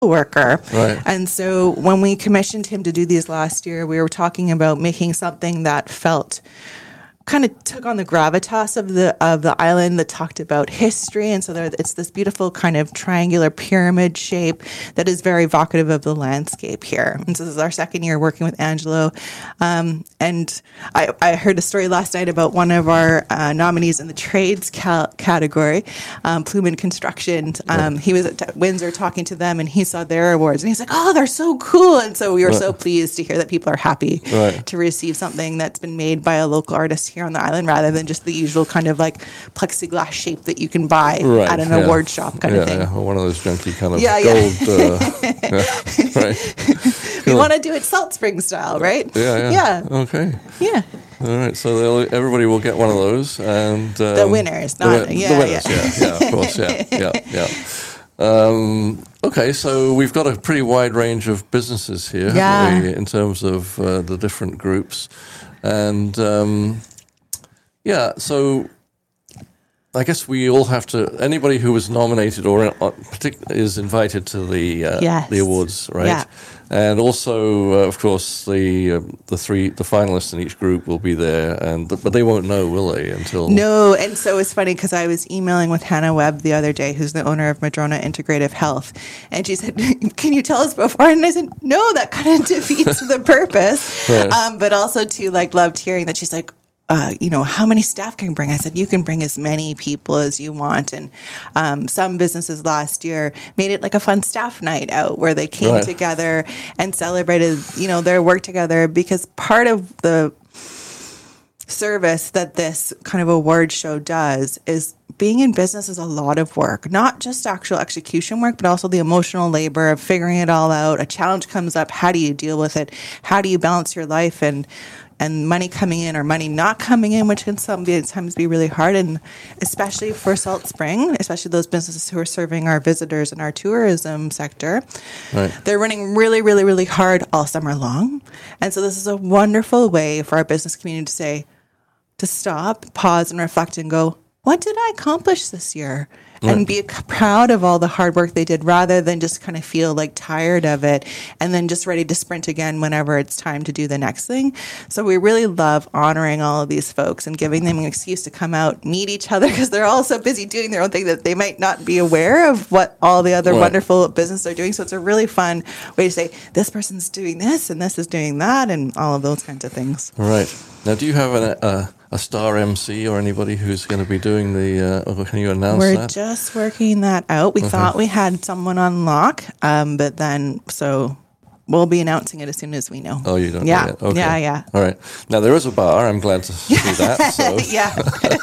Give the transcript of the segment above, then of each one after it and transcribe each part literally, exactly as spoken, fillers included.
worker. Right. And so when we commissioned him to do these last year, we were talking about making something that felt kind of took on the gravitas of the of the island, that talked about history. And so there, it's this beautiful kind of triangular pyramid shape that is very evocative of the landscape here. And so this is our second year working with Angelo. Um, and I, I heard a story last night about one of our uh, nominees in the trades ca- category, um, Plumen Construction. Um, he was at Windsor talking to them, and he saw their awards, and he's like, "Oh, they're so cool!" And so we were Right. so pleased to hear that people are happy Right. to receive something that's been made by a local artist here on the island, rather than just the usual kind of like plexiglass shape that you can buy Right, at an yeah. award shop kind yeah, of thing. Yeah, or one of those junky kind of Yeah, yeah. gold. Uh, yeah, right. We want to do it Salt Spring style, right? Yeah, yeah. Okay. Yeah. All right. So they'll, everybody will get one of those, and um, The winners, the, not- wi- yeah, the winners. yeah. Yeah, yeah, of course. Yeah, yeah, yeah. Um, okay, so we've got a pretty wide range of businesses here, haven't Yeah. we, in terms of uh, the different groups, and um, yeah, so I guess we all have to. Anybody who was nominated or uh, partic- is invited to the uh, Yes. the awards, right? Yeah. And also, uh, of course, the uh, the three the finalists in each group will be there, and but they won't know, will they? Until No, and so it's funny because I was emailing with Hannah Webb the other day, who's the owner of Madrona Integrative Health, and she said, "Can you tell us before?" And I said, "No, that kind of defeats the purpose." Right. Um, but also, too, like loved hearing that she's like, Uh, you know, how many staff can you bring? I said, you can bring as many people as you want. And um, some businesses last year made it like a fun staff night out where they came Right. together and celebrated, you know, their work together, because part of the service that this kind of award show does is being in business is a lot of work, not just actual execution work, but also the emotional labor of figuring it all out. A challenge comes up. How do you deal with it? How do you balance your life and and money coming in or money not coming in, which can sometimes be really hard. And especially for Salt Spring, especially those businesses who are serving our visitors in our tourism sector, Right. they're running really, really, really hard all summer long. And so this is a wonderful way for our business community to say, to stop, pause, and reflect and go, what did I accomplish this year? And be c- proud of all the hard work they did, rather than just kind of feel like tired of it and then just ready to sprint again whenever it's time to do the next thing. So we really love honoring all of these folks and giving them an excuse to come out, meet each other, because they're all so busy doing their own thing that they might not be aware of what all the other Right. wonderful businesses are doing. So it's a really fun way to say, this person's doing this and this is doing that, and all of those kinds of things. All right. Now, do you have an, uh, a star M C or anybody who's going to be doing the? Uh, or can you announce We're that? just working that out. We thought we had someone on lock, um, but then so we'll be announcing it as soon as we know. Oh, you don't Yeah. know yet? Okay. Yeah, yeah. All right. Now, there is a bar. I'm glad to see that. So. yeah.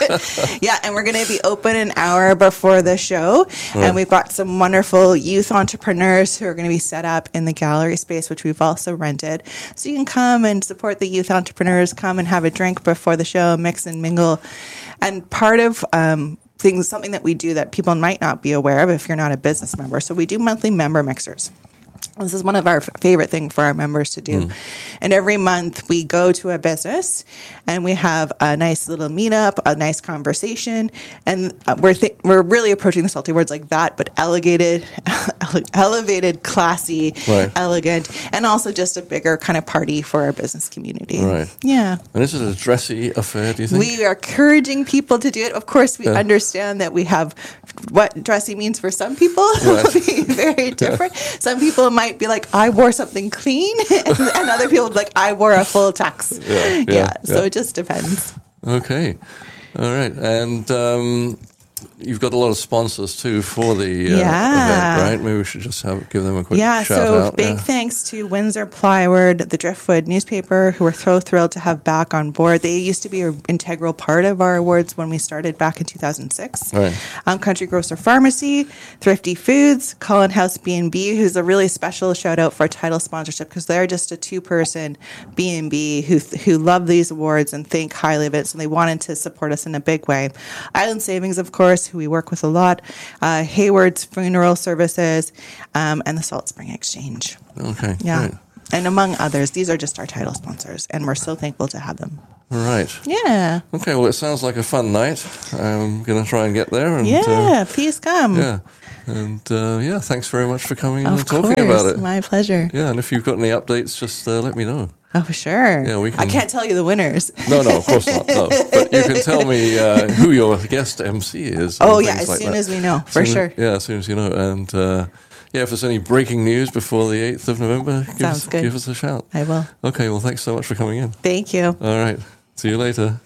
yeah, and we're going to be open an hour before the show. And we've got some wonderful youth entrepreneurs who are going to be set up in the gallery space, which we've also rented. So you can come and support the youth entrepreneurs, come and have a drink before the show, mix and mingle. And part of um, things, something that we do that people might not be aware of if you're not a business member. So we do monthly member mixers. This is one of our f- favorite things for our members to do. Mm. And every month we go to a business and we have a nice little meetup, a nice conversation. And uh, we're th- we're really approaching the salty words like that, but elevated, elevated, classy, Right. elegant, and also just a bigger kind of party for our business community. Right. Yeah. And is it a dressy affair, do you think? We are encouraging people to do it. Of course, we Yeah. understand that we have what dressy means for some people Right. will be very different. Some people might be like, I wore something clean, and, and other people will be like, I wore a full tux. Yeah, yeah, So yeah. it just depends. Okay. All right. And um, you've got a lot of sponsors too for the uh, Yeah. event, right? Maybe we should just have give them a quick Yeah, shout so out. big yeah. thanks to Windsor Plywood, the Driftwood newspaper, who we're so thrilled to have back on board. They used to be an integral part of our awards when we started back in two thousand six. Right. Um, Country Grocer Pharmacy, Thrifty Foods, Cullen House B and B, who's a really special shout out for title sponsorship because they're just a two-person B and B who who love these awards and think highly of it, so they wanted to support us in a big way. Island Savings, of course, who we work with a lot, uh, Hayward's Funeral Services, um, and the Salt Spring Exchange. Okay. Yeah. Right. And among others, these are just our title sponsors, and we're so thankful to have them. All right. Yeah. Okay. Well, it sounds like a fun night. I'm going to try and get there. And, Yeah, uh, please come. yeah. And uh, yeah, thanks very much for coming in Of and talking course, about it. my pleasure. Yeah, and if you've got any updates, just uh, let me know. Oh, sure. Yeah, we I can- can't tell you the winners. No, no, of course not. No, but you can tell me uh, who your guest M C is. and Oh, yeah, things as like soon that. as we know, for Soon- sure. Yeah, as soon as you know. And uh, yeah, if there's any breaking news before the eighth of November, give, Sounds us, good. give us a shout. I will. Okay, well, thanks so much for coming in. Thank you. All right, see you later.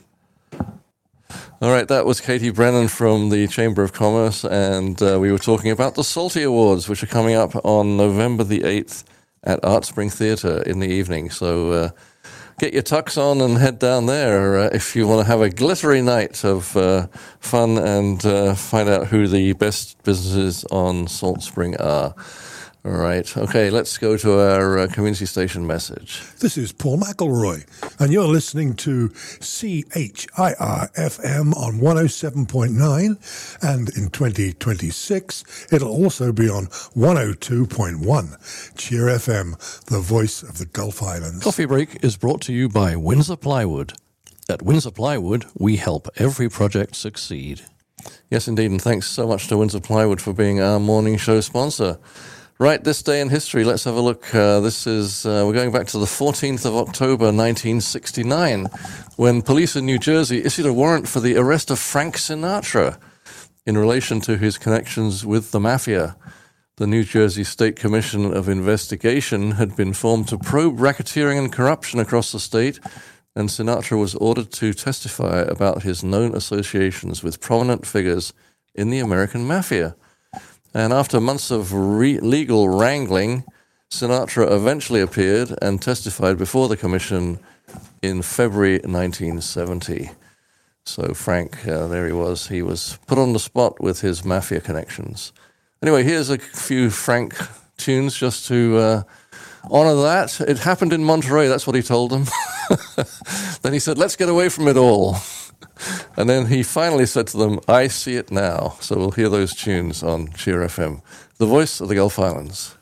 All right, that was Katie Brennan from the Chamber of Commerce, and uh, we were talking about the Salty Awards, which are coming up on November the eighth at Art Spring Theatre in the evening. So uh, get your tux on and head down there uh, if you want to have a glittery night of uh, fun and uh, find out who the best businesses on Salt Spring are. All right. Okay, let's go to our uh, community station message. This is Paul McElroy, and you're listening to C H I R F M on one oh seven point nine, and in twenty twenty-six, it'll also be on one oh two point one. Cheer F M, the voice of the Gulf Islands. Coffee Break is brought to you by Windsor Plywood. At Windsor Plywood, we help every project succeed. Yes, indeed, and thanks so much to Windsor Plywood for being our morning show sponsor. Right, this day in history, let's have a look. Uh, this is, uh, we're going back to the fourteenth of October, nineteen sixty-nine, when police in New Jersey issued a warrant for the arrest of Frank Sinatra in relation to his connections with the mafia. The New Jersey State Commission of Investigation had been formed to probe racketeering and corruption across the state, and Sinatra was ordered to testify about his known associations with prominent figures in the American mafia. And after months of re- legal wrangling, Sinatra eventually appeared and testified before the commission in February nineteen seventy. So Frank, uh, there he was. He was put on the spot with his mafia connections. Anyway, here's a few Frank tunes just to uh, honor that. It happened in Monterey. That's what he told them. Then he said, let's get away from it all. And then he finally said to them, I see it now. So we'll hear those tunes on Cheer F M, the voice of the Gulf Islands.